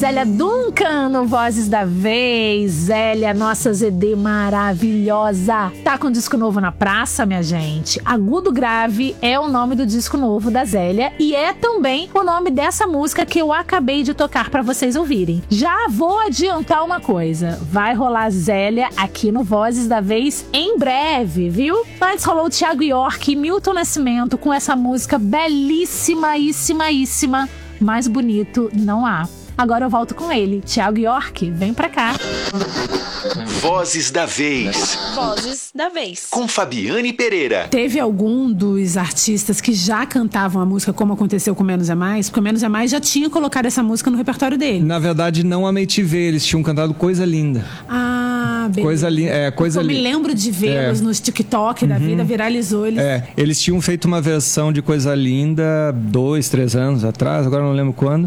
Zélia Duncan no Vozes da Vez. Zélia, nossa ZD maravilhosa. Tá com disco novo na praça, minha gente. Agudo Grave é o nome do disco novo da Zélia e é também o nome dessa música que eu acabei de tocar pra vocês ouvirem. Já vou adiantar uma coisa. Vai rolar Zélia aqui no Vozes da Vez em breve, viu? Antes rolou o Thiago York e Milton Nascimento com essa música belíssima. Mais bonito não há. Agora eu volto com ele. Thiago York, vem pra cá. Vozes da Vez. Vozes da Vez. Com Fabiane Pereira. Teve algum dos artistas que já cantavam a música, como aconteceu com Menos é Mais? Porque o Menos é Mais já tinha colocado essa música no repertório dele. Na verdade, não a MTV, eles tinham cantado Coisa Linda. Ah, beleza. Coisa linda. Eu me lembro de vê-los nos TikTok da vida, viralizou eles. Eles tinham feito uma versão de Coisa Linda 2, 3 anos atrás, agora não lembro quando.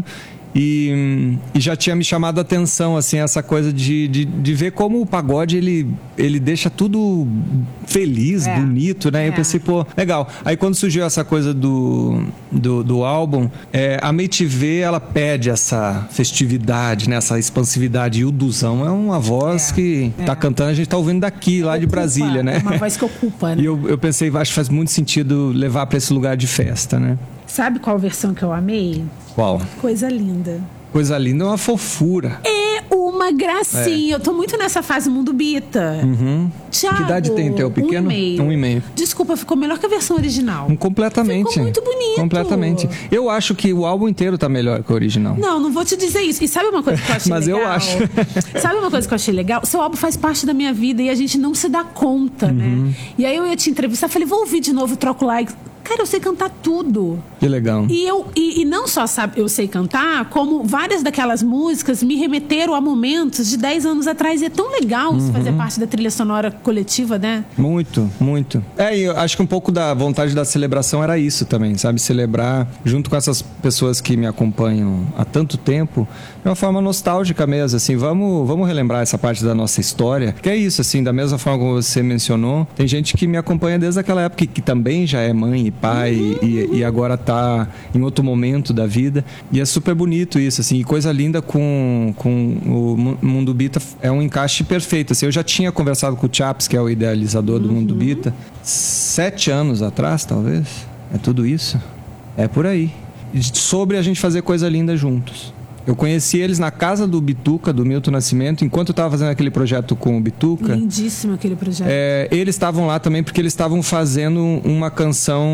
E já tinha me chamado a atenção, assim, essa coisa de ver como o pagode, ele deixa tudo feliz, bonito, né? Eu pensei, pô, legal. Aí quando surgiu essa coisa do álbum, a MTV, ela pede essa festividade, né? Essa expansividade. E o Duzão é uma voz que tá cantando, a gente tá ouvindo daqui, lá de Brasília, né? É uma voz que ocupa, né? E eu pensei, acho que faz muito sentido levar pra esse lugar de festa, né? Sabe qual versão que eu amei? Qual? Coisa Linda. Coisa Linda é uma fofura. É uma gracinha. Eu tô muito nessa fase Mundo Bita. Thiago, que idade tem teu pequeno? 1,5. Desculpa, ficou melhor que a versão original. Completamente. Ficou muito bonito. Completamente. Eu acho que o álbum inteiro tá melhor que o original. Não vou te dizer isso. E sabe uma coisa que eu achei Mas legal? eu acho. Sabe uma coisa que eu achei legal? Seu álbum faz parte da minha vida e a gente não se dá conta, né? E aí eu ia te entrevistar, falei, vou ouvir de novo, troco like. Cara, eu sei cantar tudo. Que legal. E não só eu sei cantar, como várias daquelas músicas me remeteram a momentos de 10 anos atrás. E é tão legal isso fazer parte da trilha sonora coletiva, né? Muito, muito. E eu acho que um pouco da vontade da celebração era isso também, sabe? Celebrar junto com essas pessoas que me acompanham há tanto tempo, de uma forma nostálgica mesmo, assim. Vamos relembrar essa parte da nossa história. Que é isso, assim, da mesma forma como você mencionou, tem gente que me acompanha desde aquela época que também já é mãe e pai e agora tá em outro momento da vida, e é super bonito isso, assim, e Coisa Linda com o Mundo Bita é um encaixe perfeito, assim. Eu já tinha conversado com o Chaps, que é o idealizador do Mundo Bita, 7 anos atrás, talvez, é tudo isso, é por aí, sobre a gente fazer Coisa Linda juntos. Eu conheci eles na casa do Bituca, do Milton Nascimento, enquanto eu estava fazendo aquele projeto com o Bituca. Lindíssimo aquele projeto. Eles estavam lá também porque eles estavam fazendo uma canção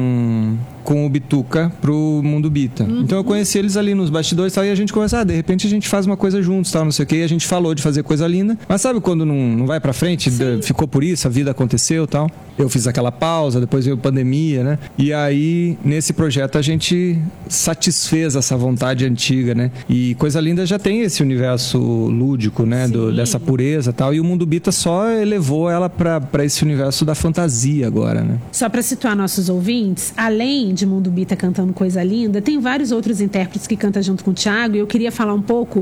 com o Bituca pro Mundo Bita. Então eu conheci eles ali nos bastidores, tal, e a gente conversava, de repente a gente faz uma coisa juntos, tal, não sei o quê, e a gente falou de fazer Coisa Linda, mas sabe quando não vai pra frente, ficou por isso, a vida aconteceu, tal. Eu fiz aquela pausa, depois veio pandemia, né? E aí, nesse projeto, a gente satisfez essa vontade antiga, né? E Coisa Linda já tem esse universo lúdico, né? Dessa pureza e tal. E o Mundo Bita só elevou ela pra esse universo da fantasia agora, né? Só pra situar nossos ouvintes, além de Mundo Bita cantando Coisa Linda, tem vários outros intérpretes que cantam junto com o Thiago. E eu queria falar um pouco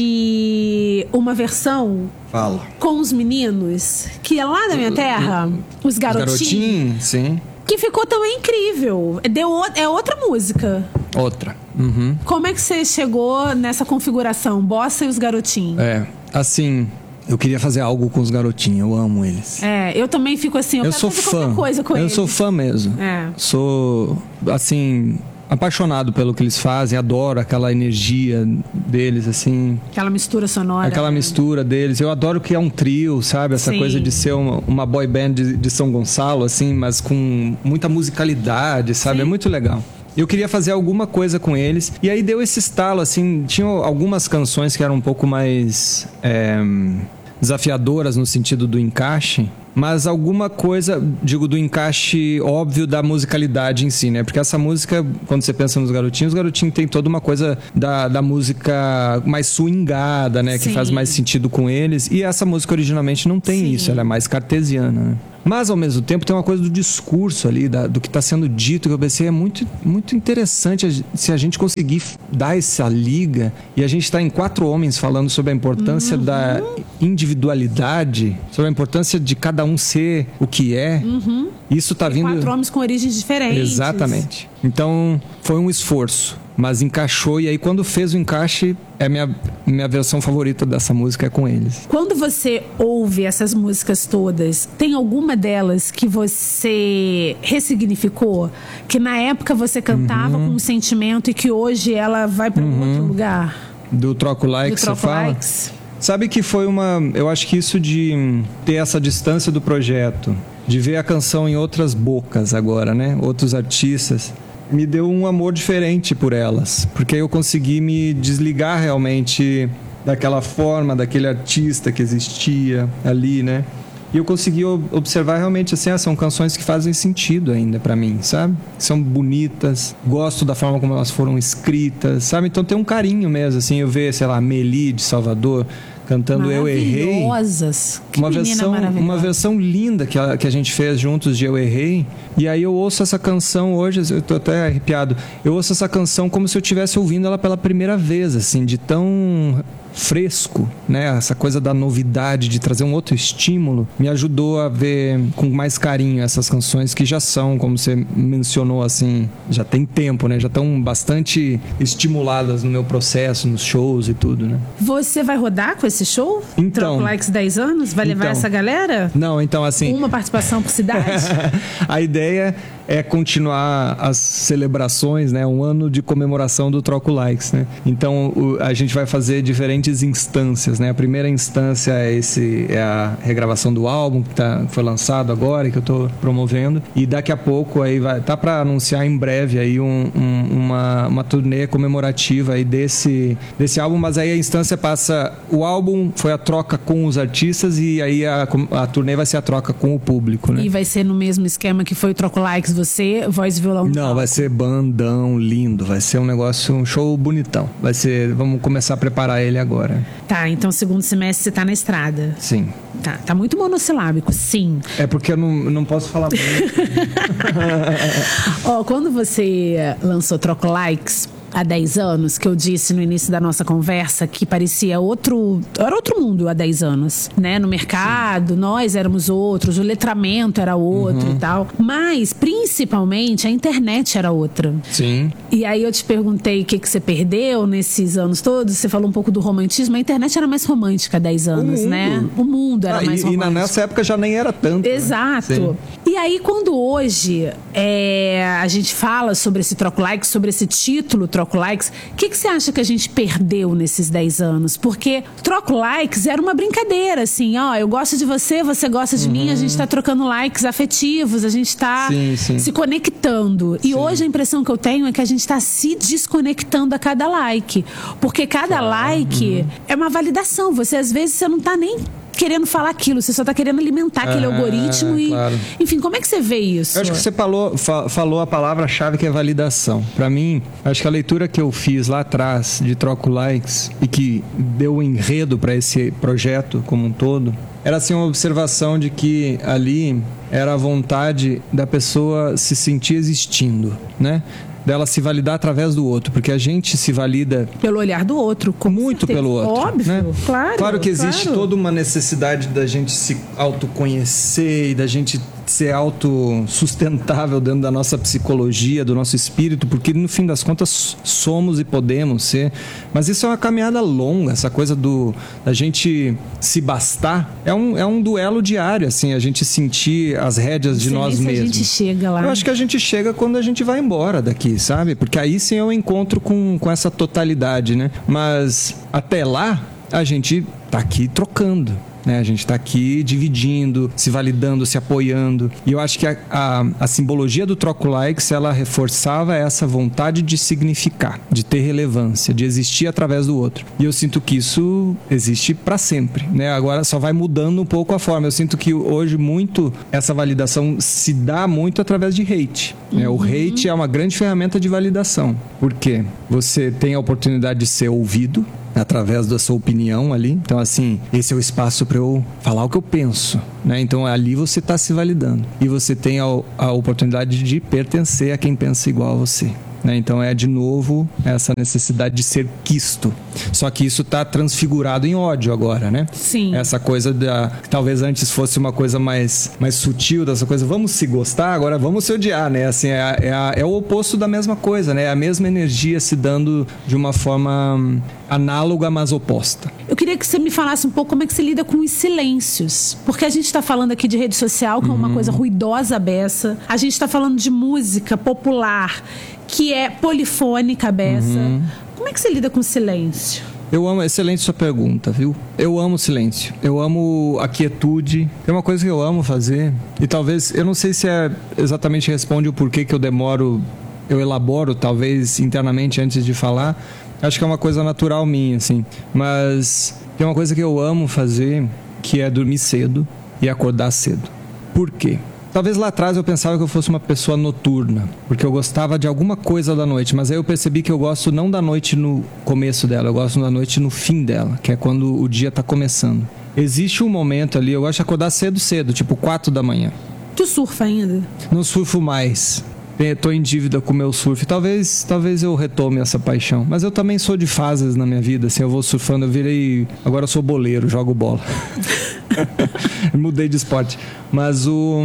de uma versão... Fala. Com os meninos, que é lá da minha terra, os garotinhos. Sim. Que ficou também incrível. É outra música. Outra. Como é que você chegou nessa configuração? Bossa e os garotinhos. Assim, eu queria fazer algo com os garotinhos. Eu amo eles. Eu também fico assim, eu quero sou fazer fã. qualquer coisa com eles. Eu sou fã mesmo. Sou, assim... apaixonado pelo que eles fazem, adoro aquela energia deles, assim. Aquela mistura sonora. Aquela mistura deles. Eu adoro que é um trio, sabe? Essa coisa de ser uma boy band de São Gonçalo, assim, mas com muita musicalidade, sabe? Sim. É muito legal. Eu queria fazer alguma coisa com eles. E aí deu esse estalo, assim. Tinha algumas canções que eram um pouco mais desafiadoras no sentido do encaixe. Mas alguma coisa, digo, do encaixe óbvio da musicalidade em si, né? Porque essa música, quando você pensa nos garotinhos, os garotinhos tem toda uma coisa da música mais swingada, né? Que faz mais sentido com eles. E essa música originalmente não tem isso, ela é mais cartesiana, né? Mas, ao mesmo tempo, tem uma coisa do discurso ali, do que está sendo dito, que eu pensei, é muito, muito interessante se a gente conseguir dar essa liga, e a gente está em 4 homens falando sobre a importância da individualidade, sobre a importância de cada um ser o que é. Isso está vindo... 4 homens com origens diferentes. Exatamente. Então, foi um esforço. mas encaixou. E aí, quando fez o encaixe, é minha versão favorita dessa música é com eles. Quando você ouve essas músicas todas, tem alguma delas que você ressignificou? Que na época você cantava com um sentimento e que hoje ela vai para um outro lugar? Do Troco Likes, você fala? Sabe que foi eu acho que isso de ter essa distância do projeto, de ver a canção em outras bocas agora, né? Outros artistas, me deu um amor diferente por elas. Porque eu consegui me desligar realmente daquela forma, daquele artista que existia ali, né? E eu consegui observar realmente assim, são canções que fazem sentido ainda pra mim, sabe? São bonitas, gosto da forma como elas foram escritas, sabe? Então tem um carinho mesmo, assim, eu ver, sei lá, Meli de Salvador cantando Eu Errei. Maravilhosas. Uma versão linda que a gente fez juntos de Eu Errei. E aí eu ouço essa canção hoje, eu tô até arrepiado. Eu ouço essa canção como se eu estivesse ouvindo ela pela primeira vez, assim, de tão fresco, né? Essa coisa da novidade, de trazer um outro estímulo, me ajudou a ver com mais carinho essas canções que já são, como você mencionou, assim, já tem tempo, né? Já estão bastante estimuladas no meu processo, nos shows e tudo, né? Você vai rodar com esse show? Então, Troco Likes 10 anos? Vai levar essa galera? Não, então assim... Uma participação por cidade? A ideia é continuar as celebrações, né? Um ano de comemoração do Troco Likes, né? Então, a gente vai fazer diferentes instâncias, né? A primeira instância é a regravação do álbum que foi lançado agora, que eu tô promovendo. E daqui a pouco aí tá para anunciar em breve aí uma turnê comemorativa aí desse álbum, mas aí a instância passa... O álbum foi a troca com os artistas e aí a turnê vai ser a troca com o público, né? E vai ser no mesmo esquema que foi o Troco Likes, você, voz e violão? Não, vai ser bandão, lindo. Vai ser um show bonitão. Vamos começar a preparar ele agora. Tá, então segundo semestre você tá na estrada. Sim. Tá muito monossilábico, sim. É porque eu não posso falar muito. Quando você lançou Troco Likes há 10 anos, que eu disse no início da nossa conversa que parecia era outro mundo há 10 anos, né? No mercado, sim, nós éramos outros, o letramento era outro e tal, mas principalmente a internet era outra. Sim. E aí eu te perguntei o que você perdeu nesses anos todos, você falou um pouco do romantismo, a internet era mais romântica há 10 anos, né? O mundo era mais romântico. E nessa época já nem era tanto. Exato. Né? E aí quando hoje a gente fala sobre esse Troco Likes, sobre esse título Troco Likes, o que você acha que a gente perdeu nesses 10 anos? Porque Troco Likes era uma brincadeira, assim, eu gosto de você, você gosta de mim, a gente tá trocando likes afetivos, a gente tá se conectando. E hoje a impressão que eu tenho é que a gente tá se desconectando a cada like. Porque cada like é uma validação. Às vezes, você não tá nem querendo falar aquilo, você só tá querendo alimentar aquele algoritmo e... Claro. Enfim, como é que você vê isso? Eu acho que você falou a palavra-chave que é validação. Pra mim, acho que a leitura que eu fiz lá atrás de Troco Likes e que deu um enredo pra esse projeto como um todo, era assim uma observação de que ali era a vontade da pessoa se sentir existindo, né? Dela se validar através do outro, porque a gente se valida pelo olhar do outro, muito certeza. Pelo outro, óbvio, né? Claro que existe toda uma necessidade da gente se autoconhecer e da gente ser autossustentável dentro da nossa psicologia, do nosso espírito, porque no fim das contas somos e podemos ser, mas isso é uma caminhada longa, essa coisa da gente se bastar, é um duelo diário, assim, a gente sentir as rédeas de nós mesmos. A gente chega lá. Eu acho que a gente chega quando a gente vai embora daqui, sabe? Porque aí sim eu encontro com essa totalidade, né? Mas até lá, a gente tá aqui trocando. A gente está aqui dividindo, se validando, se apoiando. E eu acho que a simbologia do Troco Likes, ela reforçava essa vontade de significar, de ter relevância, de existir através do outro. E eu sinto que isso existe para sempre, né? Agora só vai mudando um pouco a forma. Eu sinto que hoje muito essa validação se dá muito através de hate. Né? O hate é uma grande ferramenta de validação. Por quê? Você tem a oportunidade de ser ouvido através da sua opinião ali. Então, assim, esse é o espaço para eu falar o que eu penso, né? Então, ali você está se validando. E você tem a oportunidade de pertencer a quem pensa igual a você. né? Então é de novo essa necessidade de ser quisto. Só que isso está transfigurado em ódio agora, né? Sim. Essa coisa que talvez antes fosse uma coisa mais sutil, dessa coisa, vamos se gostar, agora vamos se odiar, né? Assim, é o oposto da mesma coisa, né? É a mesma energia se dando de uma forma análoga, mas oposta. Eu queria que você me falasse um pouco como é que você lida com os silêncios. Porque a gente está falando aqui de rede social, que é uma coisa ruidosa a beça. A gente está falando de música popular, que é polifônica a beça. Como é que você lida com o silêncio? Eu amo, excelente sua pergunta, viu? Eu amo o silêncio, eu amo a quietude. É uma coisa que eu amo fazer. E talvez, eu não sei se exatamente responde o porquê que eu elaboro, talvez internamente antes de falar. Acho que é uma coisa natural minha, assim. Mas tem uma coisa que eu amo fazer, que é dormir cedo e acordar cedo. Por quê? Talvez lá atrás eu pensava que eu fosse uma pessoa noturna, porque eu gostava de alguma coisa da noite, mas aí eu percebi que eu gosto não da noite no começo dela, eu gosto da noite no fim dela, que é quando o dia está começando. Existe um momento ali, eu gosto de acordar cedo, tipo 4 da manhã. Tu surfa ainda? Não surfo mais. Estou em dívida com o meu surf. Talvez eu retome essa paixão. Mas eu também sou de fases na minha vida. Assim, eu vou surfando, agora eu sou boleiro, jogo bola. Mudei de esporte. Mas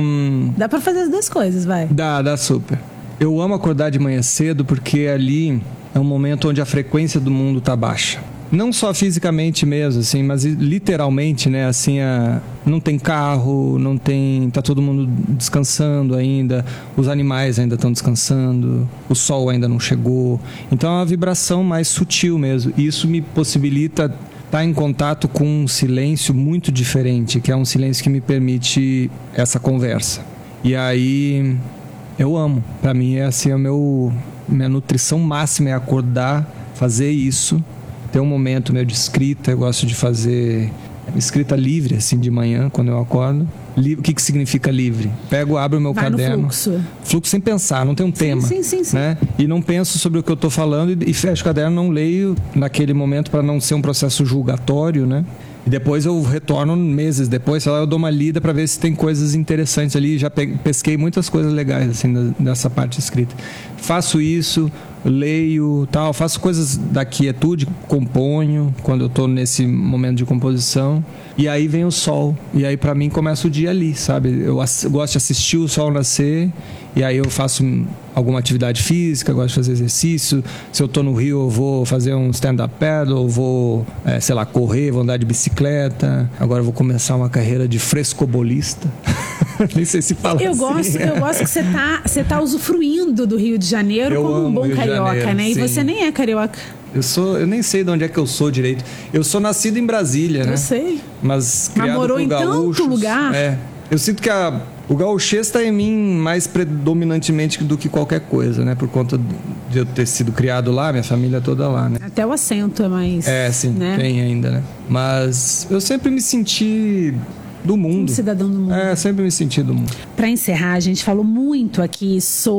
Dá pra fazer as duas coisas, vai. Dá super. Eu amo acordar de manhã cedo porque ali é um momento onde a frequência do mundo tá baixa. Não só fisicamente mesmo, assim, mas literalmente, né? Assim, não tem carro, tá todo mundo descansando ainda, os animais ainda estão descansando, o sol ainda não chegou. Então é uma vibração mais sutil mesmo. E isso me possibilita estar em contato com um silêncio muito diferente, que é um silêncio que me permite essa conversa. E aí eu amo. Para mim é assim, minha nutrição máxima é acordar, fazer isso. Tem um momento meu de escrita, eu gosto de fazer escrita livre, assim, de manhã, quando eu acordo. O que significa livre? Abro o meu caderno. No fluxo. Fluxo sem pensar, não tem um tema. Sim. Né? E não penso sobre o que eu estou falando e fecho o caderno, não leio naquele momento para não ser um processo julgatório, né? E depois eu retorno meses depois, sei lá, eu dou uma lida para ver se tem coisas interessantes ali. Já pesquei muitas coisas legais, assim, dessa parte escrita. Faço isso, leio, tal, faço coisas da quietude, componho quando eu estou nesse momento de composição. E aí vem o sol. E aí para mim começa o dia ali, sabe? Eu gosto de assistir o sol nascer. E aí eu faço alguma atividade física, gosto de fazer exercício. Se eu tô no Rio, eu vou fazer um stand-up paddle, vou, sei lá, correr, vou andar de bicicleta. Agora eu vou começar uma carreira de frescobolista. Nem sei se fala eu assim. Eu gosto que você tá usufruindo do Rio de Janeiro como um bom carioca, né? E você nem é carioca. Eu nem sei de onde é que eu sou direito. Eu sou nascido em Brasília, né? Eu sei. Mas criado morou por gaúchos. Em tanto lugar. Eu sinto que o gauchês está em mim mais predominantemente do que qualquer coisa, né? Por conta de eu ter sido criado lá, minha família toda lá, né? Até o acento é mais... sim, né? Tem ainda, né? Mas eu sempre me senti do mundo. Um cidadão do mundo. Sempre me senti do mundo. Para encerrar, a gente falou muito aqui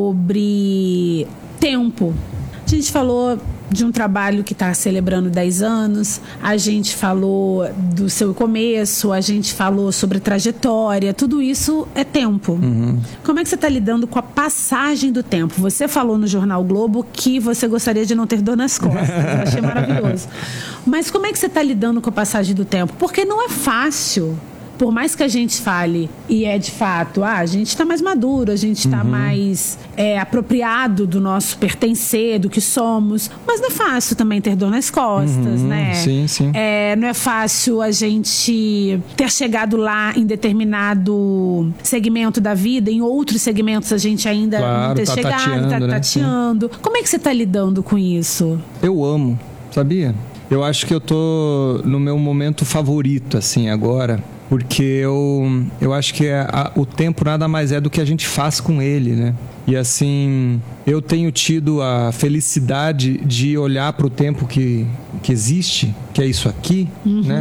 sobre tempo. A gente falou de um trabalho que está celebrando 10 anos, a gente falou do seu começo, a gente falou sobre trajetória, tudo isso é tempo. Como é que você está lidando com a passagem do tempo? Você falou no Jornal Globo que você gostaria de não ter dor nas costas, eu achei maravilhoso. Mas como é que você está lidando com a passagem do tempo? Porque não é fácil. Por mais que a gente fale, e é de fato, a gente está mais maduro, a gente está mais apropriado do nosso pertencer, do que somos, mas não é fácil também ter dor nas costas, né? Sim. Não é fácil a gente ter chegado lá em determinado segmento da vida, em outros segmentos a gente ainda não ter chegado, tateando. Como é que você está lidando com isso? Eu amo, sabia? Eu acho que eu tô no meu momento favorito, assim, agora. Porque eu acho que o tempo nada mais é do que a gente faz com ele, né? E assim, eu tenho tido a felicidade de olhar para o tempo que existe, que é isso aqui, né?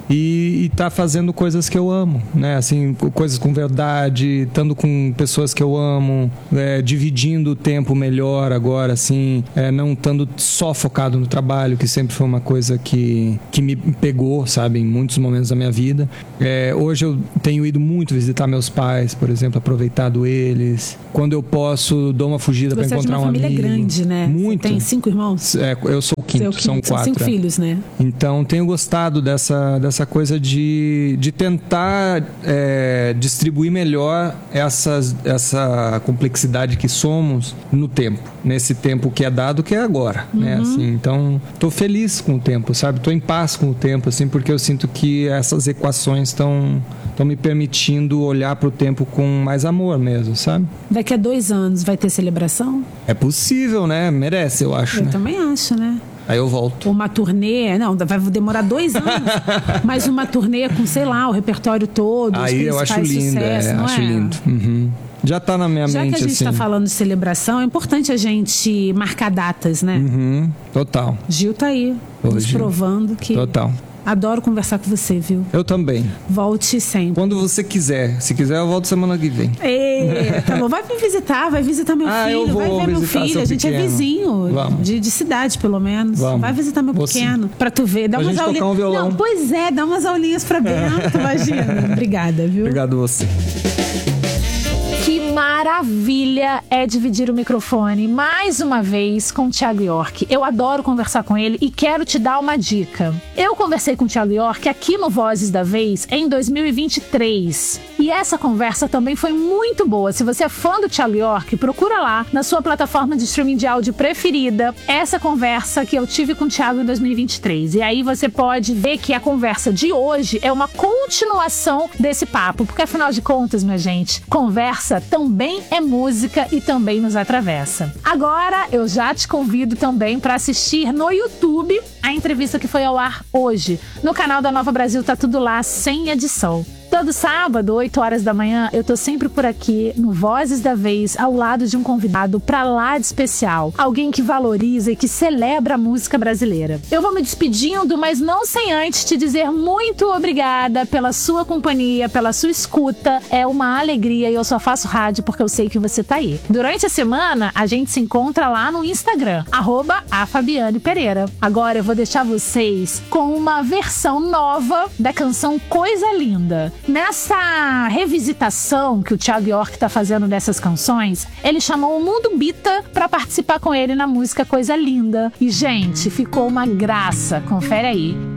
e tá fazendo coisas que eu amo, né? Assim, coisas com verdade, estando com pessoas que eu amo, dividindo o tempo melhor agora, assim, não estando só focado no trabalho, que sempre foi uma coisa que me pegou, sabe, em muitos momentos da minha vida. Hoje eu tenho ido muito visitar meus pais, por exemplo, aproveitado eles. Quando eu posso, dou uma fugida para encontrar um amigo. Você é de uma família grande, né? Muito. Você tem 5 irmãos? Eu sou o quinto, são 4. São 5 filhos, né? Então, tenho gostado dessa coisa de tentar distribuir melhor essa complexidade que somos no tempo. Nesse tempo que é dado, que é agora, né? Assim, então, tô feliz com o tempo, sabe? Tô em paz com o tempo, assim, porque eu sinto que essas equações estão me permitindo olhar pro tempo com mais amor mesmo, sabe? Daqui a 2 anos vai ter celebração? É possível, né? Merece, eu acho, né? Também acho, né? Aí eu volto. Uma turnê, não, vai demorar 2 anos, mas uma turnê com, sei lá, o repertório todo. Aí eu acho lindo, acho lindo. Uhum. Já tá na minha mente, assim. Já que a gente tá falando de celebração, é importante a gente marcar datas, né? Uhum. Total. Gil tá aí, nos provando que... Total. Adoro conversar com você, viu? Eu também. Volte sempre. Quando você quiser. Se quiser, eu volto semana que vem. Tá bom. Vai me visitar, vai visitar meu filho. Eu vou vai ver meu filho. A gente pequeno. É vizinho. De cidade, pelo menos. Vamos. Vai visitar meu pequeno. Pra tu ver. Dá pra umas gente aulinhas. Tocar um violão. Não, pois é, dá umas aulinhas pra Bento, imagina. Obrigada, viu? Obrigado você. Que maravilha é dividir o microfone mais uma vez com o Thiago York. Eu adoro conversar com ele e quero te dar uma dica. Eu conversei com o Thiago York aqui no Vozes da Vez em 2023. E essa conversa também foi muito boa. Se você é fã do Thiago York, procura lá na sua plataforma de streaming de áudio preferida essa conversa que eu tive com o Thiago em 2023. E aí você pode ver que a conversa de hoje é uma continuação desse papo. Porque afinal de contas, minha gente, conversa também é música e também nos atravessa. Agora eu já te convido também para assistir no YouTube a entrevista que foi ao ar hoje. No canal da Nova Brasil tá tudo lá, sem edição. Todo sábado, 8 horas da manhã, eu tô sempre por aqui no Vozes da Vez, ao lado de um convidado pra lá de especial. Alguém que valoriza e que celebra a música brasileira. Eu vou me despedindo, mas não sem antes te dizer muito obrigada pela sua companhia, pela sua escuta. É uma alegria e eu só faço rádio porque eu sei que você tá aí. Durante a semana, a gente se encontra lá no Instagram, @afabianepereira. Agora eu vou deixar vocês com uma versão nova da canção Coisa Linda. Nessa revisitação que o Thiago York tá fazendo dessas canções, ele chamou o Mundo Bita pra participar com ele na música Coisa Linda. E, gente, ficou uma graça. Confere aí.